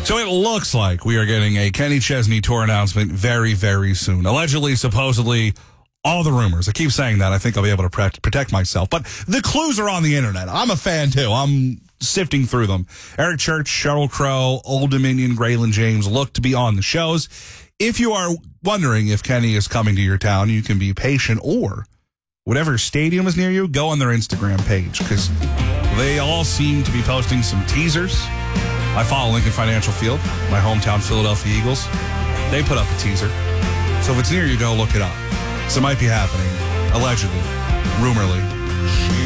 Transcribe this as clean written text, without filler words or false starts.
So it looks like we are getting a Kenny Chesney tour announcement very, very soon. Allegedly, supposedly, all the rumors. I keep saying that. I think I'll be able to protect myself. But the clues are on the internet. I'm a fan, too. I'm sifting through them. Eric Church, Sheryl Crow, Old Dominion, Graylin James look to be on the shows. If you are wondering if Kenny is coming to your town, you can be patient, or whatever stadium is near you, go on their Instagram page, because they all seem to be posting some teasers. I follow Lincoln Financial Field, my hometown Philadelphia Eagles. They put up a teaser. So if it's near you, go look it up. So it might be happening, allegedly, rumorly.